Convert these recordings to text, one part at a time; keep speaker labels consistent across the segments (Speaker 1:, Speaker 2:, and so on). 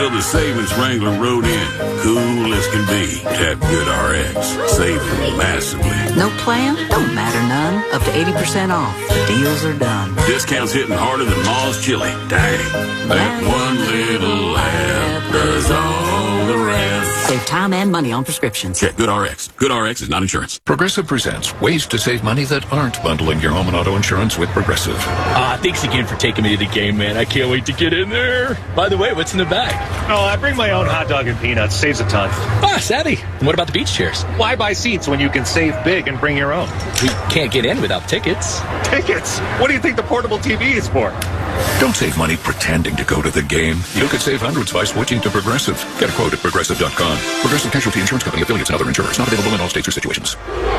Speaker 1: until the savings wrangler rode in. Cool as can be. Tap GoodRx. Saving massively.
Speaker 2: No plan? Don't matter none. Up to 80% off. Deals are done.
Speaker 1: Discounts hitting harder than Ma's chili. Dang. That one little app does all the rest.
Speaker 2: Save time and money on prescriptions.
Speaker 1: Check GoodRx. GoodRx is not insurance.
Speaker 3: Progressive presents ways to save money that aren't bundling your home and auto insurance with Progressive.
Speaker 4: Thanks again for taking me to the game, man. I can't wait to get in there. By the way, what's in the bag?
Speaker 5: Oh, I bring my own hot dog and peanuts. Saves a ton.
Speaker 4: Savvy. And what about the beach chairs?
Speaker 5: Why buy seats when you can save big and bring your own?
Speaker 4: We can't get in without tickets.
Speaker 5: Tickets? What do you think the portable TV is for?
Speaker 3: Don't save money pretending to go to the game. You could save hundreds by switching to Progressive. Get a quote at Progressive.com. Progressive Casualty Insurance Company, affiliates, and other insurers. Not available in all states or situations.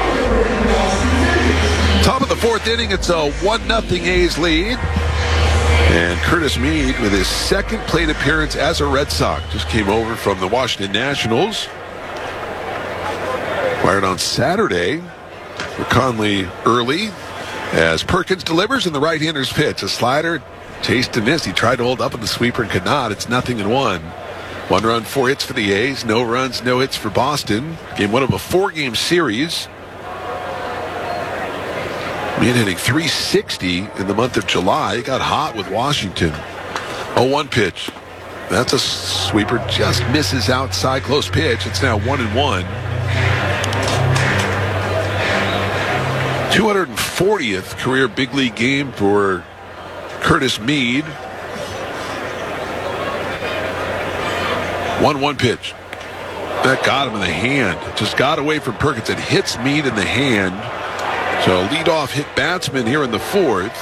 Speaker 6: Top of the fourth inning, it's a 1-0 A's lead. And Curtis Mead, with his second plate appearance as a Red Sox, just came over from the Washington Nationals. Fired on Saturday for Conley early as Perkins delivers in the right-hander's pitch. A slider, chased and missed. He tried to hold up on the sweeper and could not. It's 0-1. 1 run, 4 hits for the A's. No runs, no hits for Boston. Game 1 of a 4-game series. Mead hitting .360 in the month of July. He got hot with Washington. 0-1 pitch. That's a sweeper. Just misses outside. Close pitch. It's now 1-1. 240th career big league game for Curtis Mead. 1-1 pitch. That got him in the hand. Just got away from Perkins. It hits Mead in the hand. So leadoff hit batsman here in the fourth.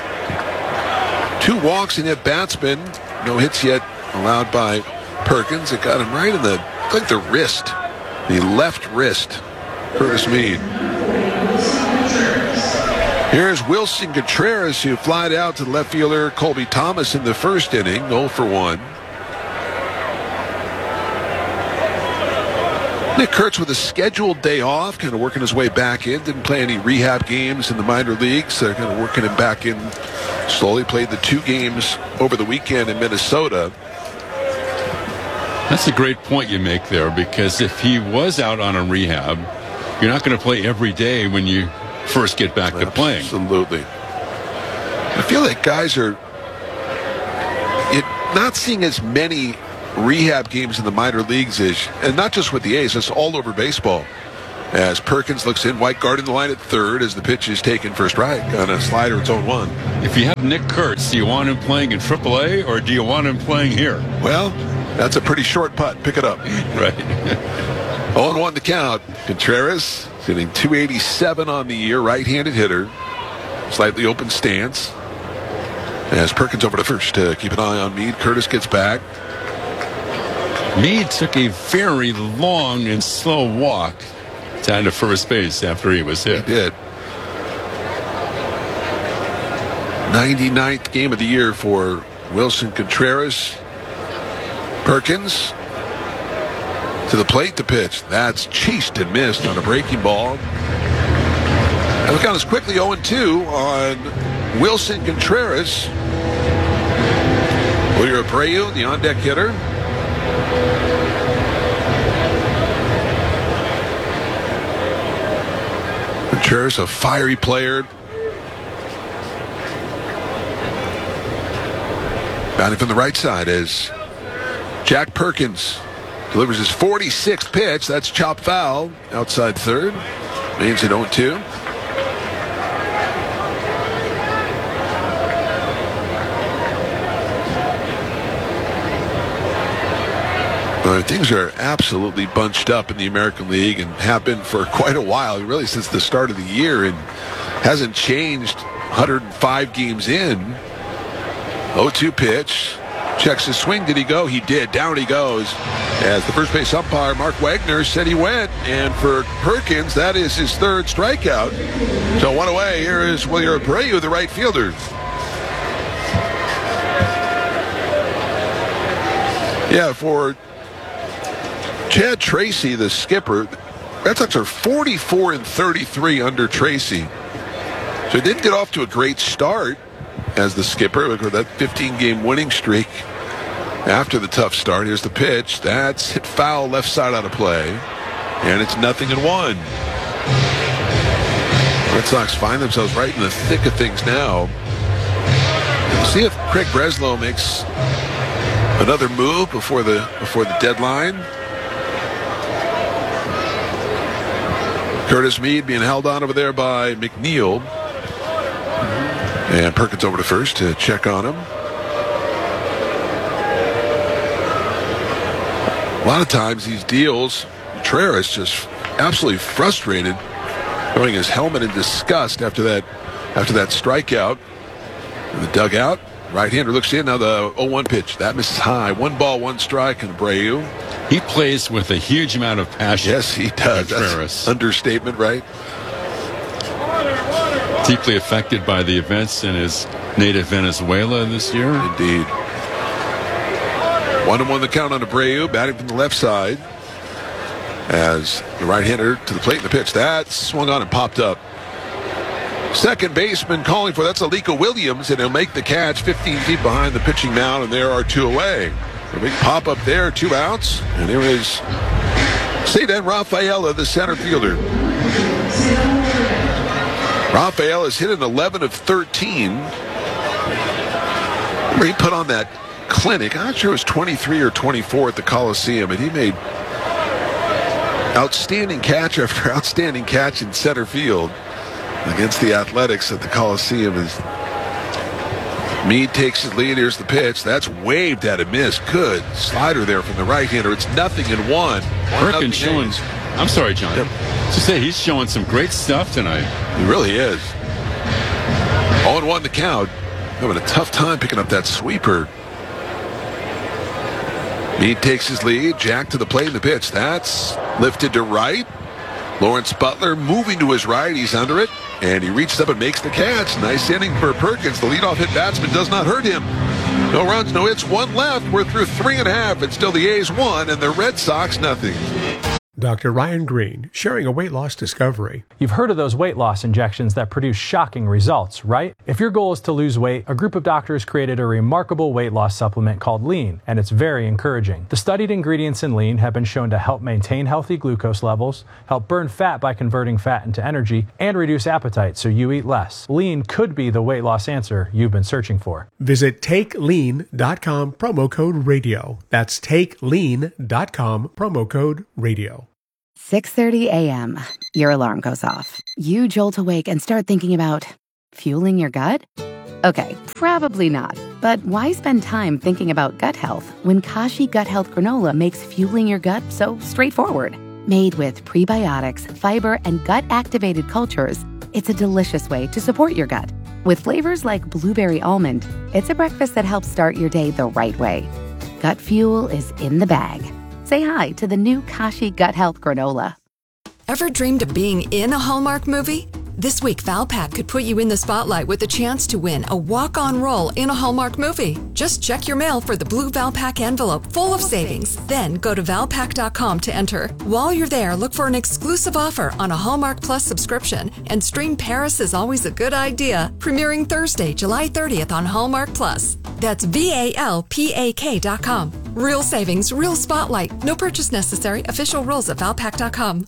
Speaker 6: 2 walks and hit batsman. No hits yet allowed by Perkins. It got him right in the wrist. The left wrist. Curtis Mead. Here's Wilson Contreras, who flied out to the left fielder Colby Thomas in the first inning. 0 for 1. Nick Kurtz with a scheduled day off, kind of working his way back in. Didn't play any rehab games in the minor leagues. They're kind of working him back in slowly. Played the 2 games over the weekend in Minnesota.
Speaker 7: That's a great point you make there, because if he was out on a rehab, you're not going to play every day when you first get back to playing.
Speaker 6: Absolutely. I feel like guys are not seeing as many rehab games in the minor leagues and not just with the A's, it's all over baseball. As Perkins looks in, White guarding the line at third as the pitch is taken for a strike on a slider. It's 0-1.
Speaker 7: If you have Nick Kurtz, do you want him playing in AAA or do you want him playing here?
Speaker 6: Well, that's a pretty short putt. Pick it up.
Speaker 7: Right.
Speaker 6: 0-1 to count. Contreras hitting .287 on the year, right-handed hitter. Slightly open stance. As Perkins over to first to keep an eye on Mead. Curtis gets back.
Speaker 7: Mead took a very long and slow walk down to first base after he was hit.
Speaker 6: He did. 99th game of the year for Wilson Contreras. Perkins to the plate to pitch. That's chased and missed on a breaking ball. And the count is quickly 0-2 on Wilson Contreras. Julio Abreu, the on-deck hitter. Contreras, a fiery player. Batting from the right side as Jack Perkins delivers his 46th pitch. That's chopped foul outside third. Means it 0-2. Things are absolutely bunched up in the American League and have been for quite a while, really since the start of the year, and hasn't changed 105 games in. 0-2 pitch. Checks his swing. Did he go? He did. Down he goes. As the first base umpire, Mark Wagner, said he went. And for Perkins, that is his third strikeout. So 1 away. Here is Julio Abreu, the right fielder. Yeah, for Chad Tracy, the skipper, Red Sox are 44-33 under Tracy. So he didn't get off to a great start as the skipper with that 15-game winning streak. After the tough start, here's the pitch. That's hit foul left side out of play. And it's 0-1. Red Sox find themselves right in the thick of things now. We'll see if Craig Breslow makes another move before the deadline. Curtis Mead being held on over there by McNeil. And Perkins over to first to check on him. A lot of times these deals, Contreras just absolutely frustrated, throwing his helmet in disgust after that strikeout. In the dugout, right-hander looks in. Now the 0-1 pitch. That misses high. 1 ball, 1 strike, and Abreu.
Speaker 7: He plays with a huge amount of passion.
Speaker 6: Yes, he does. That's understatement, right?
Speaker 7: Deeply affected by the events in his native Venezuela this year.
Speaker 6: Indeed. 1-1 the count on Abreu, batting from the left side. As the right-hander to the plate in the pitch. That swung on and popped up. Second baseman calling for that's Alika Williams, and he'll make the catch 15 feet behind the pitching mound, and there are 2 away. A big pop up there, 2 outs, and there is Ceddanne Rafaela, the center fielder. Rafaela has hit an 11 of 13. Remember, he put on that clinic. I'm not sure it was 23 or 24 at the Coliseum, and he made outstanding catch after outstanding catch in center field against the Athletics at the Coliseum. As Mead takes his lead. Here's the pitch. That's waved at a miss. Good slider there from the right-hander. It's 0-1.
Speaker 7: Perkins showing. I'm sorry, John.
Speaker 6: Yep.
Speaker 7: To say he's showing some great stuff tonight.
Speaker 6: He really is. 0-1 the count. Having a tough time picking up that sweeper. Mead takes his lead. Jack to the plate in the pitch. That's lifted to right. Lawrence Butler moving to his right. He's under it. And he reaches up and makes the catch. Nice inning for Perkins. The leadoff hit batsman does not hurt him. No runs, no hits, 1 left. We're through 3.5. It's still the A's 1 and the Red Sox nothing.
Speaker 8: Dr. Ryan Green, sharing a weight loss discovery.
Speaker 9: You've heard of those weight loss injections that produce shocking results, right? If your goal is to lose weight, a group of doctors created a remarkable weight loss supplement called Lean, and it's very encouraging. The studied ingredients in Lean have been shown to help maintain healthy glucose levels, help burn fat by converting fat into energy, and reduce appetite so you eat less. Lean could be the weight loss answer you've been searching for.
Speaker 8: Visit TakeLean.com, promo code radio. That's TakeLean.com, promo code radio.
Speaker 10: 6:30 a.m. Your alarm goes off. You jolt awake and start thinking about fueling your gut? Okay, probably not. But why spend time thinking about gut health when Kashi Gut Health Granola makes fueling your gut so straightforward? Made with prebiotics, fiber, and gut-activated cultures, it's a delicious way to support your gut. With flavors like blueberry almond, it's a breakfast that helps start your day the right way. Gut fuel is in the bag. Say hi to the new Kashi Gut Health Granola.
Speaker 11: Ever dreamed of being in a Hallmark movie? This week, Valpak could put you in the spotlight with a chance to win a walk-on role in a Hallmark movie. Just check your mail for the blue Valpak envelope full of savings. Then go to Valpak.com to enter. While you're there, look for an exclusive offer on a Hallmark Plus subscription and stream Paris is Always a Good Idea, premiering Thursday, July 30th on Hallmark Plus. That's VALPAK.com. Real savings, real spotlight. No purchase necessary. Official rules at Valpak.com.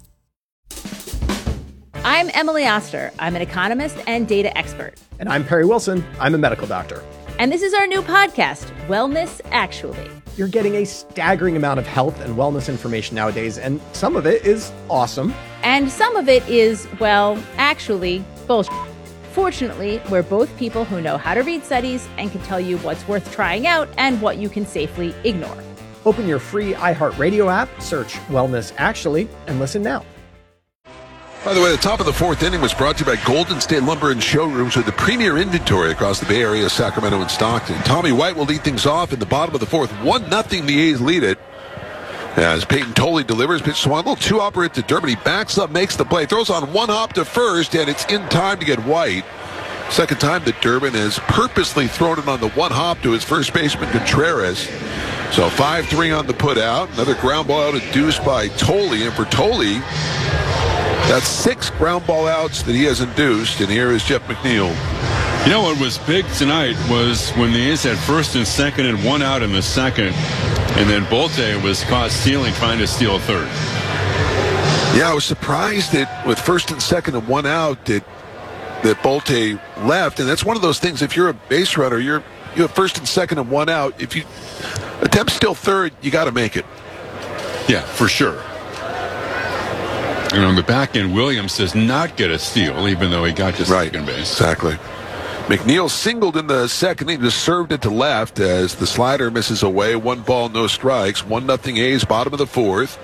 Speaker 12: I'm Emily Oster. I'm an economist and data expert.
Speaker 13: And I'm Perry Wilson. I'm a medical doctor.
Speaker 12: And this is our new podcast, Wellness Actually.
Speaker 13: You're getting a staggering amount of health and wellness information nowadays, and some of it is awesome.
Speaker 12: And some of it is, well, actually, bullshit. Fortunately, we're both people who know how to read studies and can tell you what's worth trying out and what you can safely ignore.
Speaker 13: Open your free iHeartRadio app, search Wellness Actually, and listen now.
Speaker 6: By the way, the top of the 4th inning was brought to you by Golden State Lumber and Showrooms with the premier inventory across the Bay Area, Sacramento, and Stockton. Tommy White will lead things off in the bottom of the 4th. 1-0, the A's lead it. As Peyton Tolley delivers, pitch swung, a little two-hopper to Durbin. He backs up, makes the play, throws on 1 hop to first, and it's in time to get White. Second time that Durbin has purposely thrown it on the 1 hop to his first baseman, Contreras. So 5-3 on the put out. Another ground ball out induced by Tolley, and for Tolley, that's 6 ground ball outs that he has induced, and here is Jeff McNeil.
Speaker 7: You know what was big tonight was when the A's had first and second and one out in the second, and then Bolte was caught stealing, trying to steal third.
Speaker 6: Yeah, I was surprised that with first and second and one out that Bolte left, and that's one of those things. If you're a base runner, you have first and second and one out. If you attempt steal third, you got to make it.
Speaker 7: Yeah, for sure. And on the back end, Williams does not get a steal, even though he got to second base.
Speaker 6: Exactly. McNeil singled in the second. He just served it to left as the slider misses away. 1 ball, no strikes. 1-0 A's, bottom of the fourth.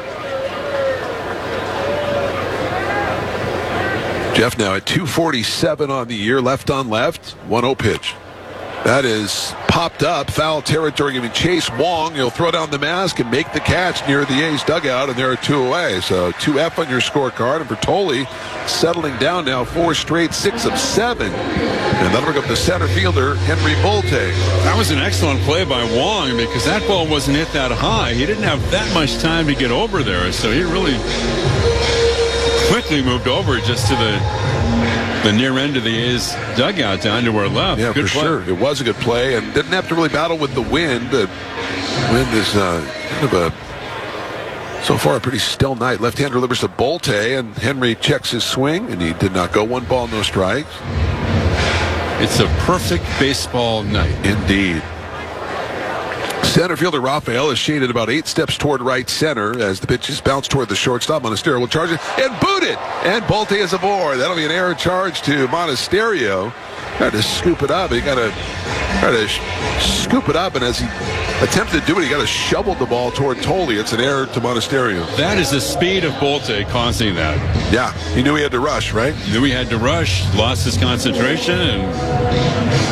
Speaker 6: Jeff now at 247 on the year, left on left. 1-0 pitch. That is popped up, foul territory, giving Chase Wong. He'll throw down the mask and make the catch near the A's dugout, and there are 2 away. So 2F on your scorecard, and Bertoli settling down now, 4 straight, 6 of 7. And that'll bring up the center fielder, Henry Bolte.
Speaker 7: That was an excellent play by Wong because that ball wasn't hit that high. He didn't have that much time to get over there, so he really quickly moved over just to the near end of the A's dugout down to our left.
Speaker 6: Yeah,
Speaker 7: good
Speaker 6: for
Speaker 7: play.
Speaker 6: sure. It was a good play and didn't have to really battle with the wind. The wind is kind of so far a pretty still night. Left-hander delivers to Bolte, and Henry checks his swing, and he did not go. 1 ball, no strikes.
Speaker 7: It's a perfect baseball night.
Speaker 6: Indeed. Center fielder Rafael is shaded about 8 steps toward right center as the pitch is bounced toward the shortstop. Monasterio will charge it and boot it. And Bolte is aboard. That'll be an error charge to Monasterio. Tried to scoop it up. He got to try to scoop it up, and as he attempted to do it, he got to shovel the ball toward Tolley. It's an error to Monasterio.
Speaker 7: That is the speed of Bolte causing that.
Speaker 6: Yeah, he knew he had to rush, right?
Speaker 7: Knew he had to rush, lost his concentration, and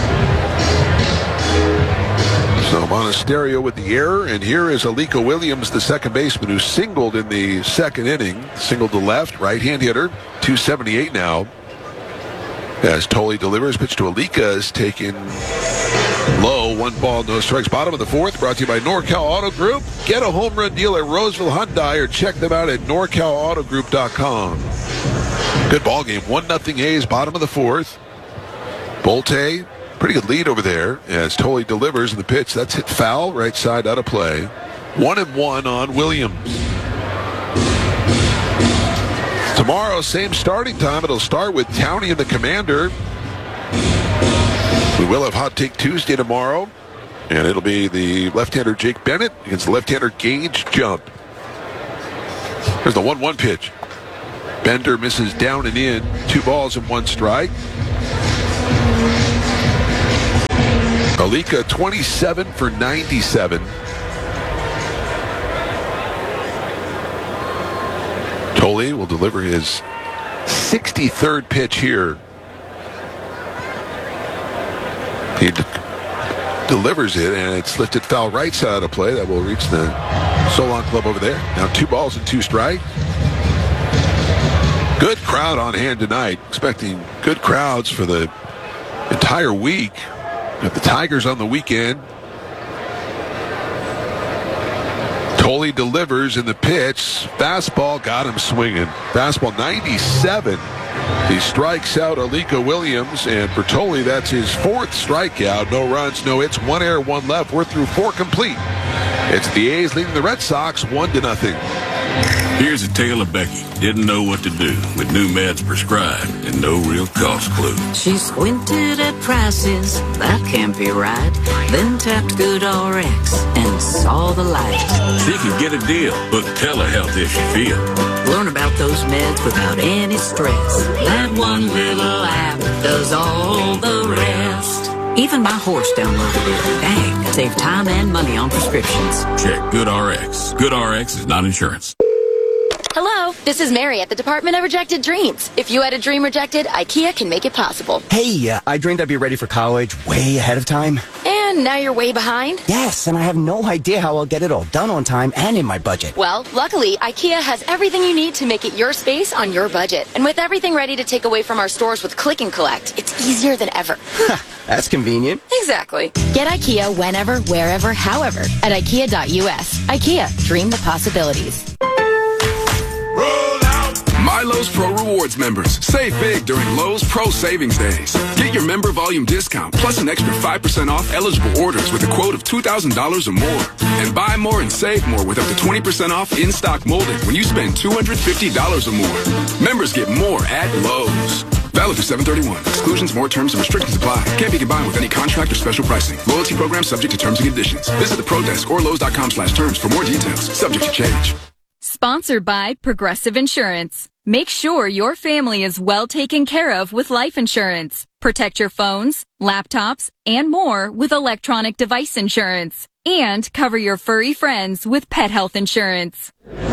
Speaker 6: so Monasterio with the error, and here is Alika Williams, the second baseman, who singled in the second inning. Singled to left, right-hand hitter, 278 now. As Tolley delivers, pitch to Alika is taken low. 1 ball, no strikes. Bottom of the fourth, brought to you by NorCal Auto Group. Get a home run deal at Roseville Hyundai or check them out at NorCalAutoGroup.com. Good ball game. 1-0 A's, bottom of the fourth. Bolte, pretty good lead over there as Tolley delivers, and the pitch, that's hit foul, right side out of play. 1-1 on Williams. Tomorrow, same starting time. It'll start with Towney and the Commander. We will have Hot Take Tuesday tomorrow, and it'll be the left-hander Jake Bennett against the left-hander Gage Jump. There's the 1-1 pitch. Bender misses down and in. 2 balls and 1 strike. Alika 27 for 97. Tolley will deliver his 63rd pitch here. He delivers it, and it's lifted foul right side of play. That will reach the Solon Club over there. Now 2 balls and 2 strikes. Good crowd on hand tonight. Expecting good crowds for the entire week. Got the Tigers on the weekend. Tolley delivers in the pitch. Fastball got him swinging. Fastball 97. He strikes out Alika Williams, and for Tolley, that's his 4th strikeout. No runs, no hits, 1 error, 1 left. We're through 4 complete. It's the A's leading the Red Sox 1-0.
Speaker 1: Here's a tale of Becky. Didn't know what to do with new meds prescribed and no real cost clue.
Speaker 2: She squinted at prices, that can't be right. Then tapped GoodRx and saw the light.
Speaker 1: She could get a deal. Book telehealth if she feel.
Speaker 2: Learn about those meds without any stress. That one little app does all the rest. Even my horse downloaded it. Dang, save time and money on prescriptions.
Speaker 1: Check GoodRx. GoodRx is not insurance.
Speaker 14: Hello, this is Mary at the Department of Rejected Dreams. If you had a dream rejected, IKEA can make it possible.
Speaker 15: Hey, I dreamed I'd be ready for college way ahead of time.
Speaker 14: And now you're way behind?
Speaker 15: Yes, and I have no idea how I'll get it all done on time and in my budget.
Speaker 14: Well, luckily, IKEA has everything you need to make it your space on your budget. And with everything ready to take away from our stores with Click and Collect, it's easier than ever.
Speaker 15: That's convenient.
Speaker 14: Exactly. Get IKEA whenever, wherever, however at IKEA.us. IKEA, dream the possibilities.
Speaker 16: Buy Lowe's Pro Rewards members. Save big during Lowe's Pro Savings Days. Get your member volume discount plus an extra 5% off eligible orders with a quote of $2,000 or more. And buy more and save more with up to 20% off in-stock molding when you spend $250 or more. Members get more at Lowe's. Valid through 7/31. Exclusions, more terms, and restrictions apply. Can't be combined with any contract or special pricing. Loyalty program subject to terms and conditions. Visit the Pro Desk or Lowe's.com/terms for more details. Subject to change.
Speaker 17: Sponsored by Progressive Insurance. Make sure your family is well taken care of with life insurance. Protect your phones, laptops, and more with electronic device insurance. And cover your furry friends with pet health insurance.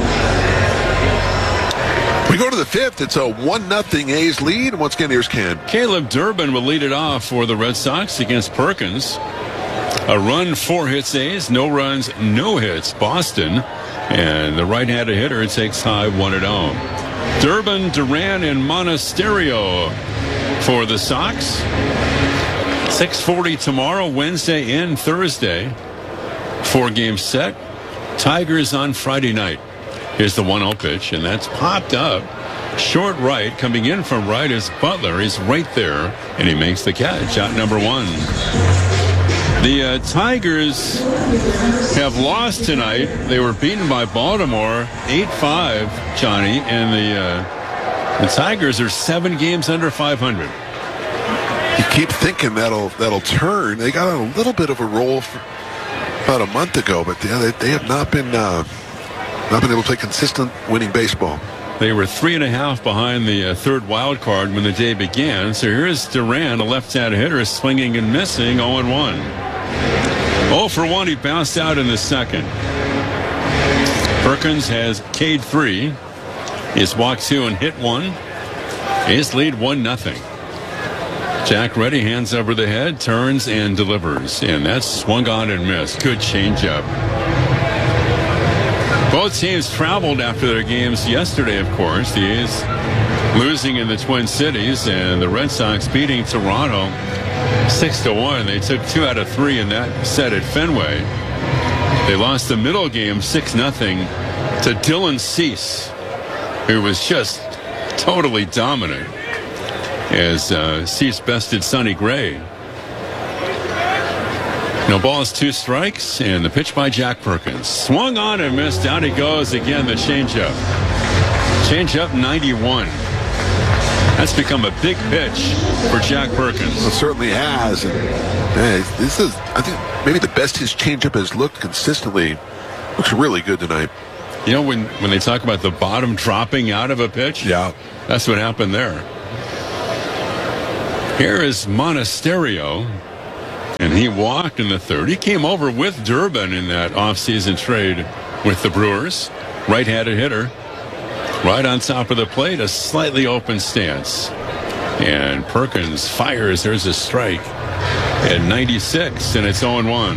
Speaker 6: We go to the fifth. It's a 1-0 A's lead. Once again, here's Ken.
Speaker 7: Caleb Durbin will lead it off for the Red Sox against Perkins. A run, 4 hits A's, no runs, no hits Boston. And the right-handed hitter takes high 1-0. Durbin, Duran, and Monasterio for the Sox. 6:40 tomorrow, Wednesday and Thursday. 4-game set. Tigers on Friday night. Here's the 1-0 pitch, and that's popped up. Short right, coming in from right is Butler. He's right there, and he makes the catch. Out number 1. The Tigers have lost tonight. They were beaten by Baltimore 8-5, Johnny, and the Tigers are 7 games under 500.
Speaker 6: You keep thinking that'll turn. They got a little bit of a roll about a month ago, but they have not been able to play consistent winning baseball.
Speaker 7: They were 3.5 behind the third wild card when the day began. So here's Duran, a left-handed hitter, swinging and missing, 0-1. 0 for 1, he bounced out in the second. Perkins has K'd 3. He's walked 2 and hit 1. His lead 1-0. Jack Reddy hands over the head, turns and delivers. And that's swung on and missed. Good changeup. Both teams traveled after their games yesterday, of course. The A's losing in the Twin Cities and the Red Sox beating Toronto 6-1. They took 2 out of 3 in that set at Fenway. They lost the middle game 6-0 to Dylan Cease, who was just totally dominant as Cease bested Sonny Gray. No balls, 2 strikes, and the pitch by Jack Perkins. Swung on and missed. Down he goes again, the changeup. Changeup 91. That's become a big pitch for Jack Perkins.
Speaker 6: It certainly has. And, this is, I think, maybe the best his changeup has looked consistently. Looks really good tonight.
Speaker 7: You know, when they talk about the bottom dropping out of a pitch?
Speaker 6: Yeah.
Speaker 7: That's what happened there. Here is Monasterio. And he walked in the third. He came over with Durbin in that offseason trade with the Brewers. Right-handed hitter. Right on top of the plate, a slightly open stance. And Perkins fires. There's a strike at 96, and it's 0-1.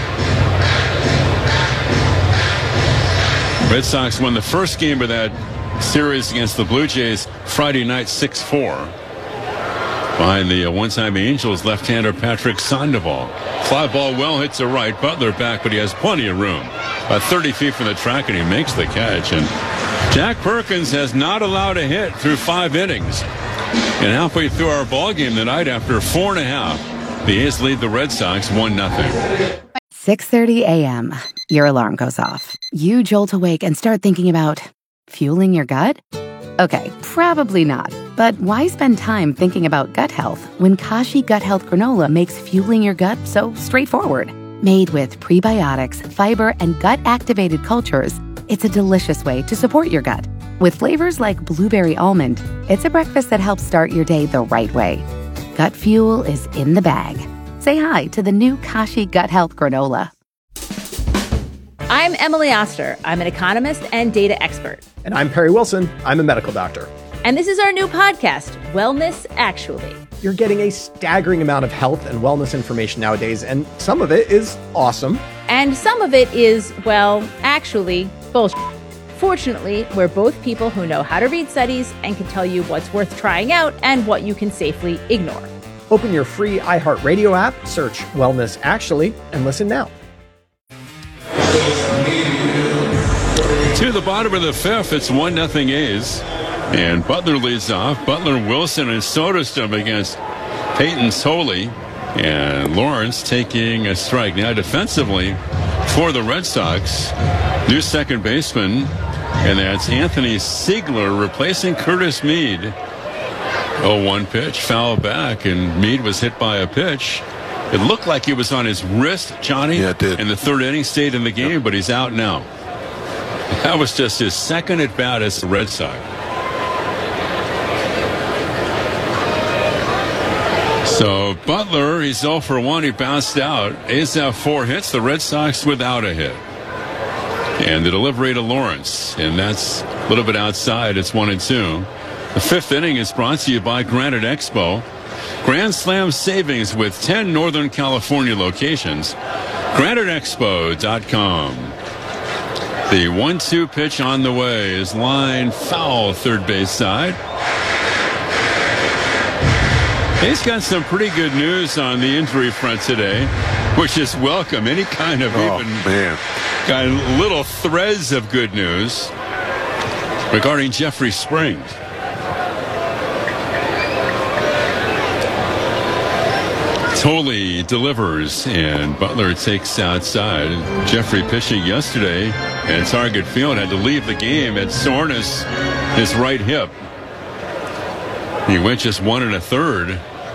Speaker 7: Red Sox won the first game of that series against the Blue Jays Friday night 6-4. Behind the one-time Angels left-hander Patrick Sandoval. Fly ball well hits to right. Butler back, but he has plenty of room. 30 feet from the track, and he makes the catch. And Jack Perkins has not allowed a hit through 5 innings. And halfway through our ball game tonight, after 4.5, the A's lead the Red Sox 1-0.
Speaker 10: 6:30 a.m. Your alarm goes off. You jolt awake and start thinking about fueling your gut? Okay, probably not. But why spend time thinking about gut health when Kashi Gut Health Granola makes fueling your gut so straightforward? Made with prebiotics, fiber, and gut-activated cultures, it's a delicious way to support your gut. With flavors like blueberry almond, it's a breakfast that helps start your day the right way. Gut fuel is in the bag. Say hi to the new Kashi Gut Health Granola.
Speaker 12: I'm Emily Oster. I'm an economist and data expert.
Speaker 13: And I'm Perry Wilson. I'm a medical doctor.
Speaker 12: And this is our new podcast, Wellness Actually.
Speaker 13: You're getting a staggering amount of health and wellness information nowadays, and some of it is awesome.
Speaker 12: And some of it is, well, actually, bullshit. Fortunately, we're both people who know how to read studies and can tell you what's worth trying out and what you can safely ignore.
Speaker 13: Open your free iHeartRadio app, search Wellness Actually, and listen now.
Speaker 7: To the bottom of the fifth, it's 1-0 A's. And Butler leads off. Butler, Wilson, and Soderstrom against Peyton Soley. And Lawrence taking a strike. Now defensively for the Red Sox, new second baseman, and that's Anthony Siegler replacing Curtis Mead. 0-1 pitch, foul back, and Mead was hit by a pitch. It looked like he was on his wrist, Johnny.
Speaker 6: Yeah, it did.
Speaker 7: In the third inning, stayed in the game, but he's out now. That was just his second at bat as a Red Sox. So Butler, he's 0 for 1. He bounced out. A's have 4 hits. The Red Sox without a hit. And the delivery to Lawrence. And that's a little bit outside. It's 1-2. The fifth inning is brought to you by Granite Expo. Grand Slam savings with 10 Northern California locations. GraniteExpo.com. The 1-2 pitch on the way is line foul, third base side. He's got some pretty good news on the injury front today, which is welcome. Any kind of got little threads of good news regarding Jeffrey Springs. Tolley delivers, and Butler takes outside. Jeffrey pitching yesterday at Target Field had to leave the game at soreness, his right hip. He went just 1 1/3.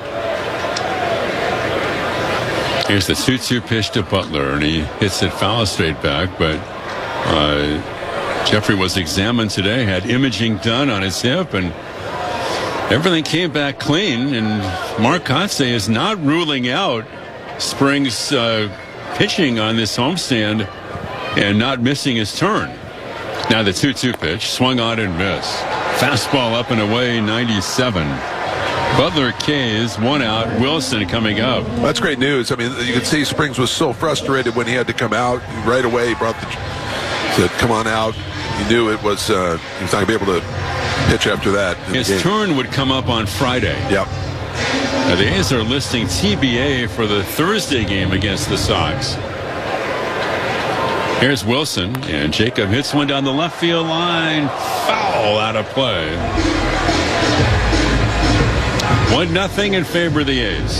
Speaker 7: Here's the 2-2 pitch to Butler, and he hits it foul straight back, but Jeffrey was examined today, had imaging done on his hip, and everything came back clean, and Mark Kotsay is not ruling out Springs pitching on this homestand and not missing his turn. Now the 2-2 pitch, swung on and missed. Fastball up and away, 97. Butler K's, 1 out. Wilson coming up.
Speaker 6: That's great news. I mean, you can see Springs was so frustrated when he had to come out. Right away, he said, come on out. He knew it was, he was not going to be able to pitch after that.
Speaker 7: His turn would come up on Friday.
Speaker 6: Yep.
Speaker 7: Now the A's are listing TBA for the Thursday game against the Sox. Here's Wilson, and Jacob hits one down the left field line. Foul, out of play. 1-0 in favor of the A's.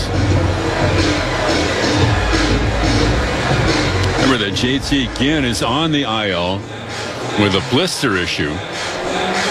Speaker 7: Remember that JT Ginn is on the IL with a blister issue.